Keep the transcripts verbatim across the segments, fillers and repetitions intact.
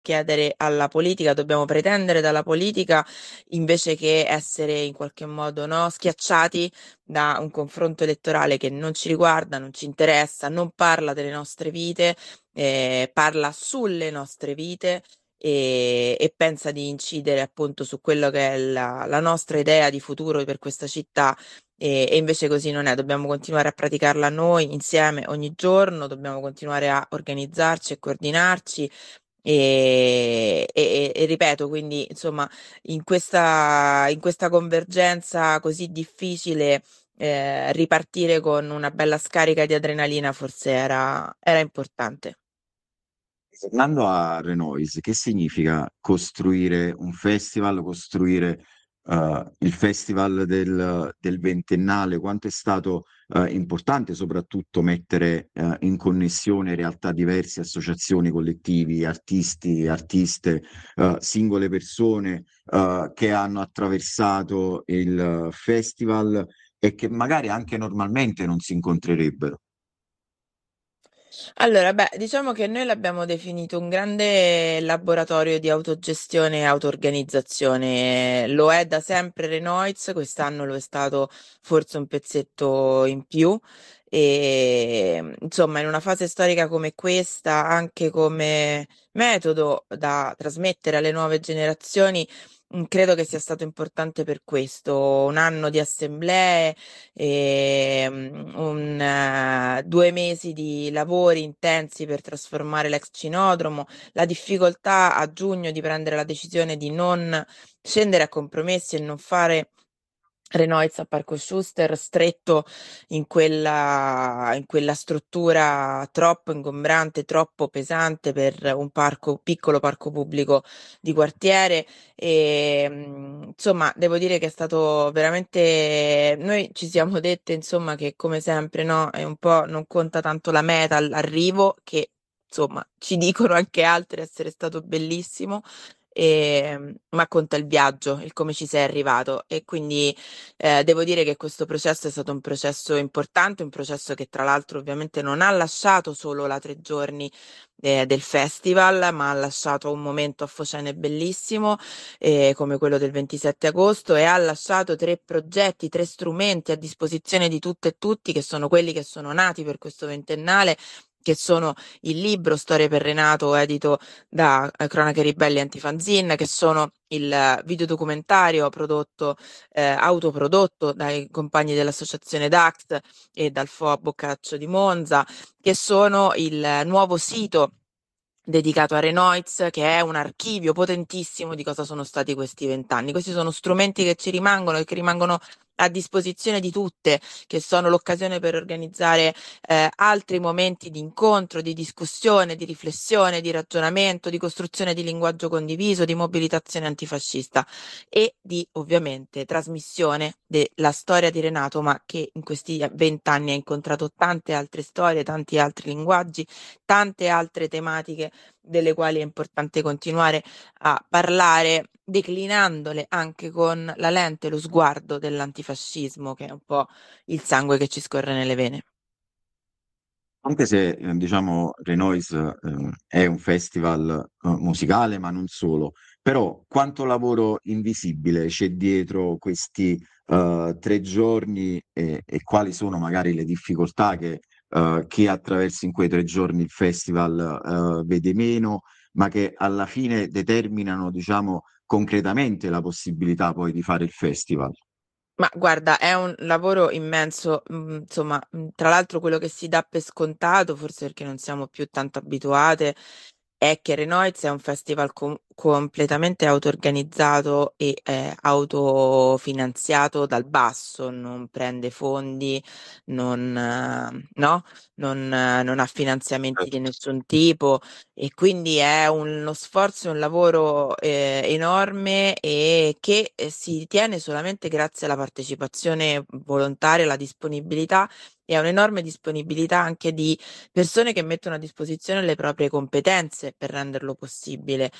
chiedere alla politica, dobbiamo pretendere dalla politica invece che essere in qualche modo, no, schiacciati da un confronto elettorale che non ci riguarda, non ci interessa, non parla delle nostre vite, eh, parla sulle nostre vite e, e pensa di incidere appunto su quello che è la, la nostra idea di futuro per questa città. E, e invece così non è, dobbiamo continuare a praticarla noi insieme ogni giorno, dobbiamo continuare a organizzarci e coordinarci e, e- e ripeto, quindi insomma, in questa, in questa convergenza così difficile, eh, ripartire con una bella scarica di adrenalina forse era, era importante. Tornando a Renoise, che significa costruire un festival, costruire eh, il festival del, del ventennale? Quanto è stato eh, importante soprattutto mettere eh, in connessione realtà diverse, associazioni, collettivi, artisti, artiste, eh, singole persone eh, che hanno attraversato il festival e che magari anche normalmente non si incontrerebbero. Allora, beh, diciamo che noi l'abbiamo definito un grande laboratorio di autogestione e auto-organizzazione. Lo è da sempre Renoiz, quest'anno lo è stato forse un pezzetto in più. E insomma, in una fase storica come questa, anche come metodo da trasmettere alle nuove generazioni, mm, credo che sia stato importante per questo. Un anno di assemblee e mm, un, eh, due mesi di lavori intensi per trasformare l'ex cinodromo, la difficoltà a giugno di prendere la decisione di non scendere a compromessi e non fare Renoiz a Parco Schuster stretto in quella, in quella struttura troppo ingombrante, troppo pesante per un parco, piccolo parco pubblico di quartiere. E, mh, insomma, devo dire che è stato veramente. Noi ci siamo dette, insomma, che come sempre, no, è un po' non conta tanto la meta, l'arrivo, che insomma ci dicono anche altri essere stato bellissimo. E, ma conta il viaggio, il come ci sei arrivato e quindi eh, devo dire che questo processo è stato un processo importante, un processo che tra l'altro ovviamente non ha lasciato solo la tre giorni eh, del festival, ma ha lasciato un momento a Focene bellissimo eh, come quello del ventisette agosto e ha lasciato tre progetti, tre strumenti a disposizione di tutte e tutti che sono quelli che sono nati per questo ventennale, che sono il libro Storie per Renato, edito da eh, Cronache Ribelli e Antifanzin, che sono il eh, videodocumentario prodotto, eh, autoprodotto dai compagni dell'associazione D A C T e dal F O A Boccaccio di Monza, che sono il eh, nuovo sito dedicato a Renoiz, che è un archivio potentissimo di cosa sono stati questi vent'anni. Questi sono strumenti che ci rimangono e che rimangono a disposizione di tutte, che sono l'occasione per organizzare eh, altri momenti di incontro, di discussione, di riflessione, di ragionamento, di costruzione di linguaggio condiviso, di mobilitazione antifascista e di ovviamente trasmissione della storia di Renato, ma che in questi vent'anni ha incontrato tante altre storie, tanti altri linguaggi, tante altre tematiche delle quali è importante continuare a parlare, declinandole anche con la lente e lo sguardo dell'antifascismo, che è un po' il sangue che ci scorre nelle vene. Anche se, eh, diciamo, Renoise, eh, è un festival, eh, musicale, ma non solo. Però quanto lavoro invisibile c'è dietro questi, eh, tre giorni e, e quali sono magari le difficoltà che, eh, chi attraversa in quei tre giorni il festival, eh, vede meno, ma che alla fine determinano, diciamo, concretamente la possibilità poi di fare il festival. Ma guarda, è un lavoro immenso, mm, insomma, mm, tra l'altro quello che si dà per scontato, forse perché non siamo più tanto abituate, è che Renoiz è un festival com- completamente auto-organizzato e eh, autofinanziato dal basso, non prende fondi, non, eh, no? Non, eh, non ha finanziamenti di nessun tipo e quindi è uno sforzo e un lavoro eh, enorme e che eh, si tiene solamente grazie alla partecipazione volontaria, alla disponibilità e a un'enorme disponibilità anche di persone che mettono a disposizione le proprie competenze per renderlo possibile.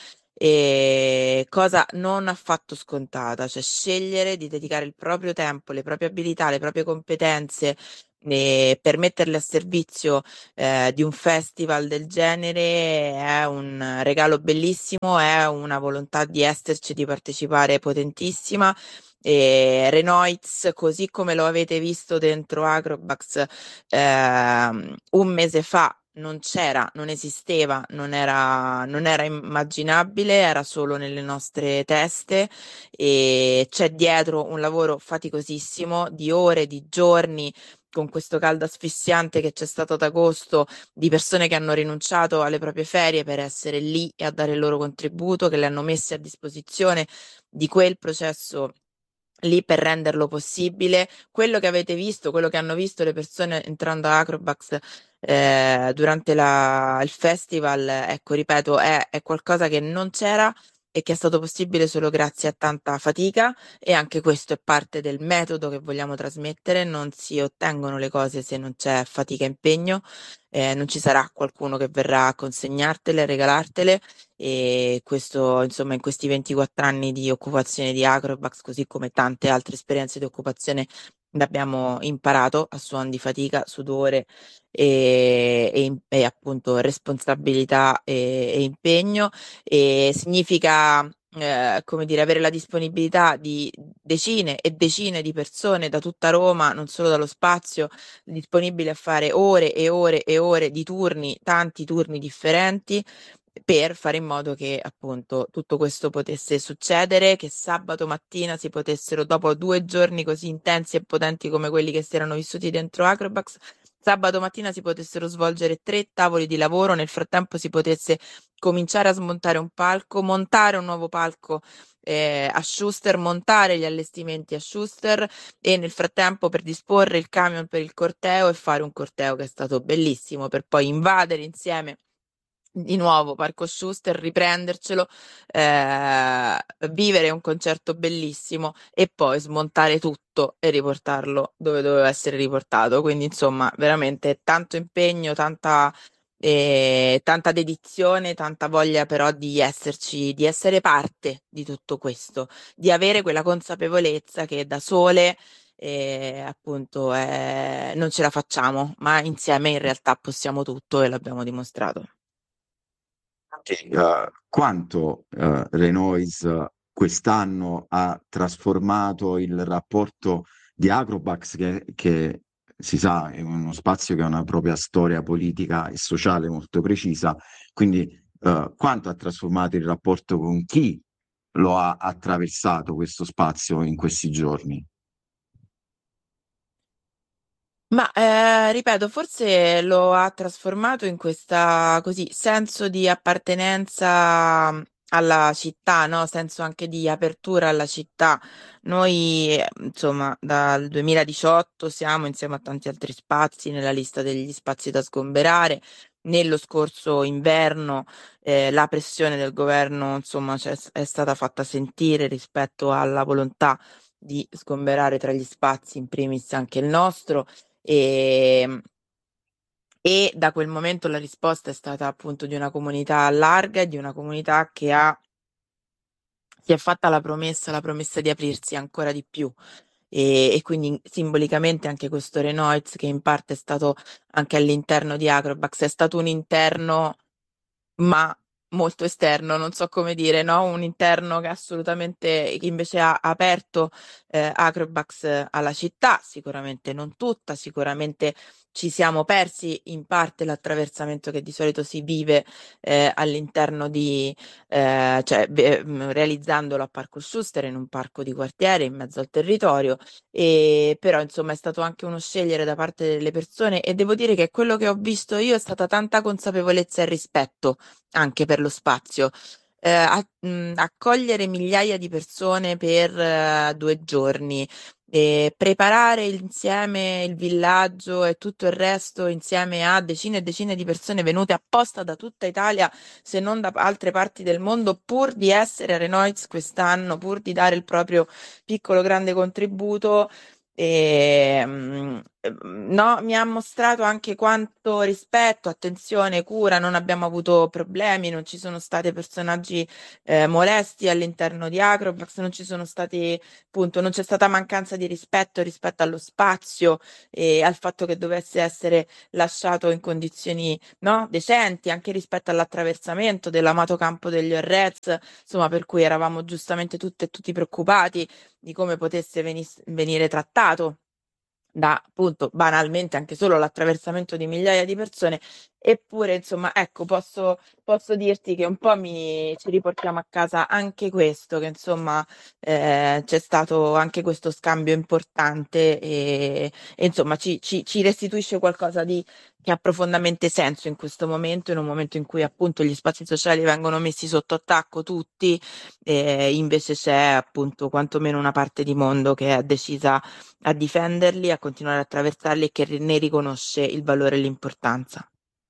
E cosa non affatto scontata, cioè scegliere di dedicare il proprio tempo, le proprie abilità, le proprie competenze e per metterle a servizio eh, di un festival del genere è un regalo bellissimo, è una volontà di esserci, di partecipare potentissima. E Renoiz, così come lo avete visto dentro Acrobax ehm, un mese fa, non c'era, non esisteva, non era, non era immaginabile, era solo nelle nostre teste e c'è dietro un lavoro faticosissimo di ore, di giorni, con questo caldo asfissiante che c'è stato ad agosto, di persone che hanno rinunciato alle proprie ferie per essere lì e a dare il loro contributo, che le hanno messe a disposizione di quel processo lì per renderlo possibile. Quello che avete visto, quello che hanno visto le persone entrando a Acrobax eh, durante la- il festival, ecco, ripeto, è, è qualcosa che non c'era e che è stato possibile solo grazie a tanta fatica e anche questo è parte del metodo che vogliamo trasmettere. Non si ottengono le cose se non c'è fatica e impegno, eh, non ci sarà qualcuno che verrà a consegnartele, a regalartele e questo, insomma, in questi ventiquattro anni di occupazione di Acrobax, così come tante altre esperienze di occupazione, l'abbiamo imparato a suon di fatica, sudore e, e, e appunto responsabilità e, e impegno e significa eh, come dire, avere la disponibilità di decine e decine di persone da tutta Roma, non solo dallo spazio, disponibili a fare ore e ore e ore di turni, tanti turni differenti per fare in modo che appunto tutto questo potesse succedere, che sabato mattina si potessero, dopo due giorni così intensi e potenti come quelli che si erano vissuti dentro Acrobax, sabato mattina si potessero svolgere tre tavoli di lavoro, nel frattempo si potesse cominciare a smontare un palco, montare un nuovo palco eh, a Schuster, montare gli allestimenti a Schuster e nel frattempo predisporre il camion per il corteo e fare un corteo che è stato bellissimo per poi invadere insieme di nuovo Parco Schuster, riprendercelo, eh, vivere un concerto bellissimo e poi smontare tutto e riportarlo dove doveva essere riportato. Quindi, insomma, veramente tanto impegno, tanta, eh, tanta dedizione, tanta voglia però di esserci, di essere parte di tutto questo, di avere quella consapevolezza che da sole, eh, appunto, eh, non ce la facciamo, ma insieme in realtà possiamo tutto e l'abbiamo dimostrato. Eh, quanto eh, Renoise eh, quest'anno ha trasformato il rapporto di Acrobax, che, che si sa è uno spazio che ha una propria storia politica e sociale molto precisa, quindi eh, quanto ha trasformato il rapporto con chi lo ha attraversato questo spazio in questi giorni? Ma eh, ripeto, forse lo ha trasformato in questa così senso di appartenenza mh, alla città, no? Senso anche di apertura alla città. Noi, eh, insomma, dal duemiladiciotto siamo insieme a tanti altri spazi nella lista degli spazi da sgomberare. Nello scorso inverno, eh, la pressione del governo, insomma, c'è- è stata fatta sentire rispetto alla volontà di sgomberare tra gli spazi, in primis anche il nostro. E, e da quel momento la risposta è stata appunto di una comunità larga e di una comunità che ha, si è fatta la promessa, la promessa di aprirsi ancora di più. E, e quindi simbolicamente anche questo Renoiz, che in parte è stato anche all'interno di Acrobax, è stato un interno ma molto esterno, non so come dire, no? Un interno che assolutamente che invece ha aperto eh, Acrobax alla città, sicuramente non tutta, sicuramente ci siamo persi in parte l'attraversamento che di solito si vive eh, all'interno di, eh, cioè ve- mh, realizzandolo a Parco Schuster in un parco di quartiere in mezzo al territorio e però insomma è stato anche uno scegliere da parte delle persone e devo dire che quello che ho visto io è stata tanta consapevolezza e rispetto anche per lo spazio. Eh, a- mh, accogliere migliaia di persone per eh, due giorni, e preparare insieme il villaggio e tutto il resto insieme a decine e decine di persone venute apposta da tutta Italia, se non da altre parti del mondo, pur di essere a Renoiz quest'anno, pur di dare il proprio piccolo grande contributo. E, mh, ehm, no, mi ha mostrato anche quanto rispetto, attenzione, cura, non abbiamo avuto problemi, non ci sono stati personaggi eh, molesti all'interno di Acrobax, non ci sono stati, appunto, non c'è stata mancanza di rispetto rispetto allo spazio e al fatto che dovesse essere lasciato in condizioni, no, decenti, anche rispetto all'attraversamento dell'amato campo degli Orrez, insomma, per cui eravamo giustamente tutte e tutti preoccupati di come potesse venis- venire trattato da appunto banalmente anche solo l'attraversamento di migliaia di persone, eppure insomma ecco posso, posso dirti che un po' mi, ci riportiamo a casa anche questo, che insomma eh, c'è stato anche questo scambio importante e, e, insomma ci, ci, ci restituisce qualcosa di che ha profondamente senso in questo momento, in un momento in cui appunto gli spazi sociali vengono messi sotto attacco tutti, e invece c'è appunto quantomeno una parte di mondo che è decisa a difenderli, a continuare a attraversarli e che ne riconosce il valore e l'importanza.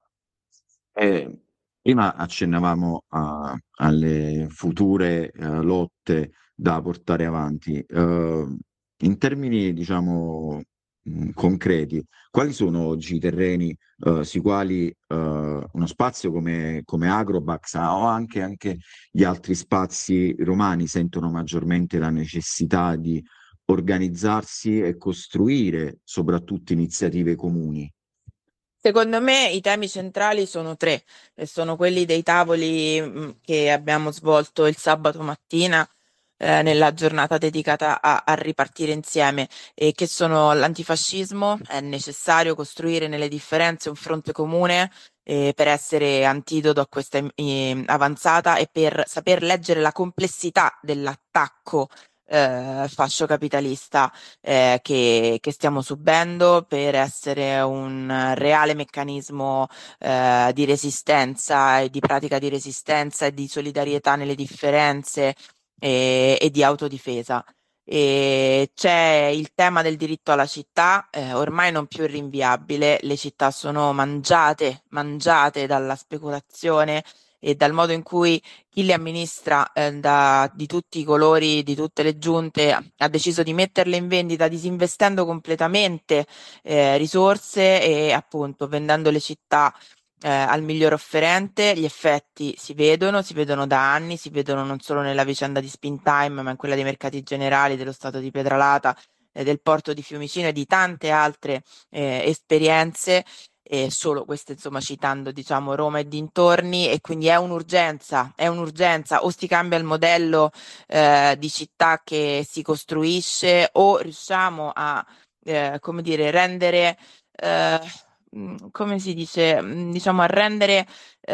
Eh, prima accennavamo a- alle future eh, lotte da portare avanti. Eh, in termini, diciamo, mh, concreti, quali sono oggi i terreni eh, sui quali eh, uno spazio come, come Agrobax ah, o anche, anche gli altri spazi romani sentono maggiormente la necessità di organizzarsi e costruire soprattutto iniziative comuni? Secondo me i temi centrali sono tre, e sono quelli dei tavoli mh, che abbiamo svolto il sabato mattina eh, nella giornata dedicata a, a ripartire insieme, e che sono l'antifascismo. È necessario costruire nelle differenze un fronte comune eh, per essere antidoto a questa eh, avanzata e per saper leggere la complessità dell'attacco eh, fascio capitalista eh, che, che stiamo subendo, per essere un reale meccanismo eh, di resistenza e di pratica di resistenza e di solidarietà nelle differenze e, e di autodifesa. E c'è il tema del diritto alla città, eh, ormai non più rinviabile. Le città sono mangiate, mangiate dalla speculazione e dal modo in cui chi le amministra eh, da- di tutti i colori, di tutte le giunte, ha deciso di metterle in vendita, disinvestendo completamente eh, risorse e appunto vendendo le città eh, al miglior offerente. Gli effetti si vedono, si vedono da anni, si vedono non solo nella vicenda di Spintime, ma in quella dei mercati generali, dello stato di Pietralata, eh, del porto di Fiumicino e di tante altre eh, esperienze. E solo queste, insomma, citando, diciamo, Roma e dintorni, e quindi è un'urgenza, è un'urgenza, o si cambia il modello eh, di città che si costruisce, o riusciamo a, eh, come dire, rendere, eh, mh, come si dice, mh, diciamo, a rendere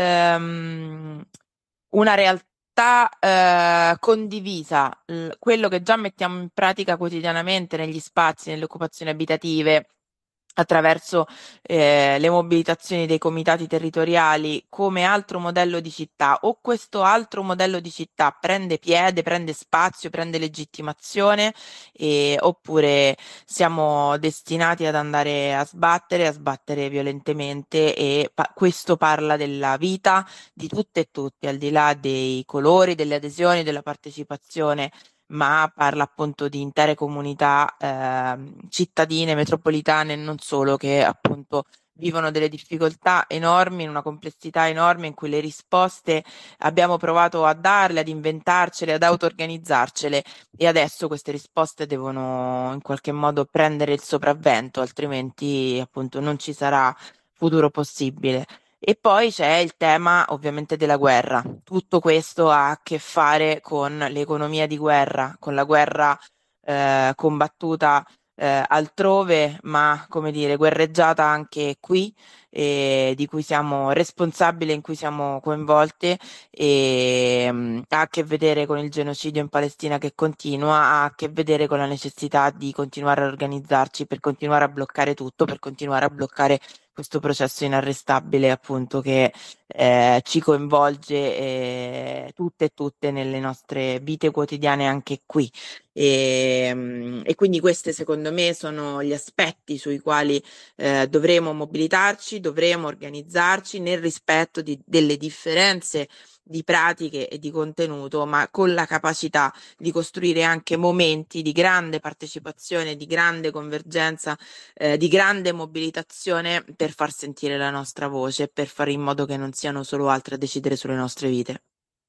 ehm, una realtà eh, condivisa, l- quello che già mettiamo in pratica quotidianamente negli spazi, nelle occupazioni abitative, attraverso eh, le mobilitazioni dei comitati territoriali come altro modello di città, o questo altro modello di città prende piede, prende spazio, prende legittimazione, e- oppure siamo destinati ad andare a sbattere, a sbattere violentemente, e pa- questo parla della vita di tutte e tutti, al di là dei colori, delle adesioni, della partecipazione, ma parla appunto di intere comunità ehm, cittadine, metropolitane e non solo, che appunto vivono delle difficoltà enormi, in una complessità enorme, in cui le risposte abbiamo provato a darle, ad inventarcele, ad auto-organizzarcele, e adesso queste risposte devono in qualche modo prendere il sopravvento, altrimenti appunto non ci sarà futuro possibile. E poi c'è il tema ovviamente della guerra. Tutto questo ha a che fare con l'economia di guerra, con la guerra eh, combattuta eh, altrove, ma come dire, guerreggiata anche qui, e di cui siamo responsabili, in cui siamo coinvolti, e mh, ha a che vedere con il genocidio in Palestina che continua, ha a che vedere con la necessità di continuare a organizzarci per continuare a bloccare tutto, per continuare a bloccare questo processo inarrestabile, appunto, che eh, ci coinvolge eh, tutte e tutte nelle nostre vite quotidiane anche qui. E, mm, e quindi questi secondo me sono gli aspetti sui quali eh, dovremo mobilitarci, dovremo organizzarci nel rispetto di- delle differenze di pratiche e di contenuto, ma con la capacità di costruire anche momenti di grande partecipazione, di grande convergenza, eh, di grande mobilitazione per far sentire la nostra voce, per fare in modo che non siano solo altri a decidere sulle nostre vite.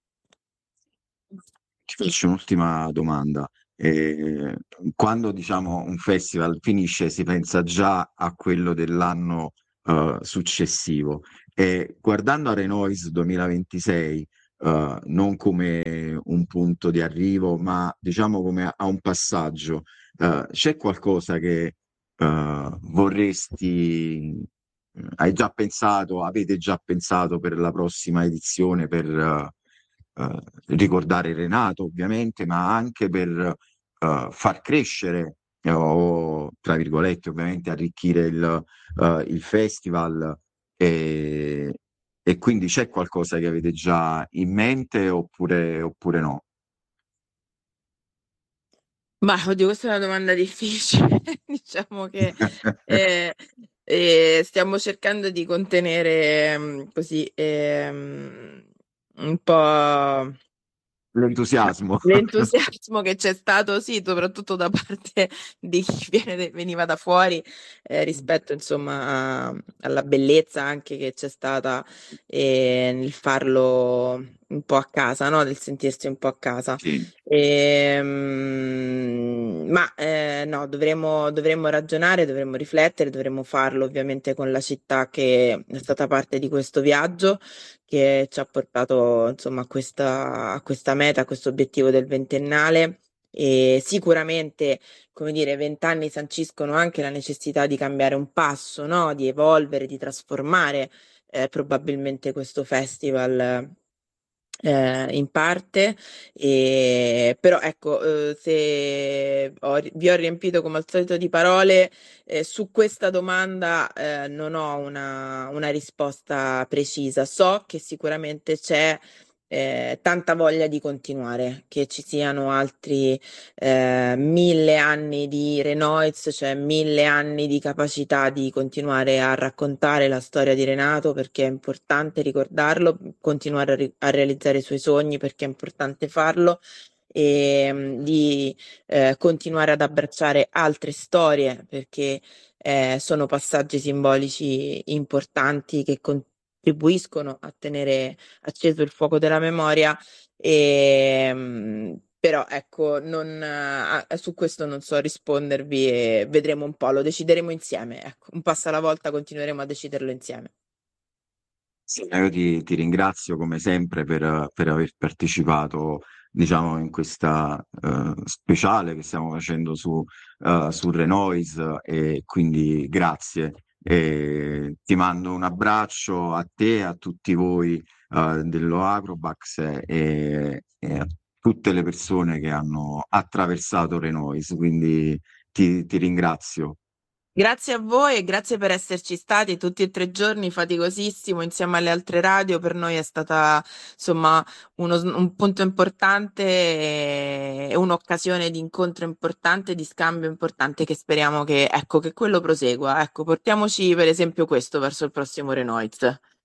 Ti faccio un'ultima domanda. Eh, quando diciamo un festival finisce, si pensa già a quello dell'anno eh, successivo. E guardando a Renoise duemilaventisei, eh, non come un punto di arrivo, ma diciamo come a, a un passaggio, eh, c'è qualcosa che eh, vorresti, hai già pensato, avete già pensato per la prossima edizione, per eh, eh, ricordare Renato ovviamente, ma anche per eh, far crescere eh, o, tra virgolette, ovviamente arricchire il, eh, il festival e, e quindi c'è qualcosa che avete già in mente oppure, oppure no? Ma oddio, questa è una domanda difficile. Diciamo che eh, eh, stiamo cercando di contenere mm, così ehm, un po'. Ma L'entusiasmo. l'entusiasmo che c'è stato, sì, soprattutto da parte di chi viene- veniva da fuori, eh, rispetto insomma a- alla bellezza anche che c'è stata eh, nel farlo un po' a casa, no? Del sentirsi un po' a casa. Sì, Ehm, ma eh, no, dovremo, dovremo ragionare, dovremo riflettere, dovremo farlo ovviamente con la città che è stata parte di questo viaggio che ci ha portato insomma a questa, a questa meta, a questo obiettivo del ventennale. E sicuramente, come dire, vent'anni sanciscono anche la necessità di cambiare un passo, no? Di evolvere, di trasformare eh, probabilmente questo festival eh, in parte, e, però ecco, eh, se ho- vi ho riempito come al solito di parole, eh, su questa domanda eh, non ho una, una risposta precisa. So che sicuramente c'è eh, tanta voglia di continuare, che ci siano altri eh, mille anni di Renoiz, cioè mille anni di capacità di continuare a raccontare la storia di Renato, perché è importante ricordarlo, continuare a, ri- a realizzare i suoi sogni, perché è importante farlo, e mh, di eh, continuare ad abbracciare altre storie, perché eh, sono passaggi simbolici importanti che contribuiscono a tenere acceso il fuoco della memoria. E, mh, però ecco, non, eh, su questo non so rispondervi e vedremo un po', lo decideremo insieme. Ecco, un passo alla volta continueremo a deciderlo insieme. sì, io ti, ti ringrazio come sempre per, per aver partecipato, diciamo, in questa eh, speciale che stiamo facendo su, eh, su Renoise e quindi grazie. E ti mando un abbraccio a te, a tutti voi eh, dello Acrobax e, e a tutte le persone che hanno attraversato Renoise, quindi ti ti ringrazio. Grazie a voi e grazie per esserci stati tutti e tre i giorni faticosissimo insieme alle altre radio. Per noi è stata insomma uno s- un punto importante e un'occasione di incontro importante, di scambio importante che speriamo che, ecco, che quello prosegua. Ecco, portiamoci per esempio questo verso il prossimo Renoit.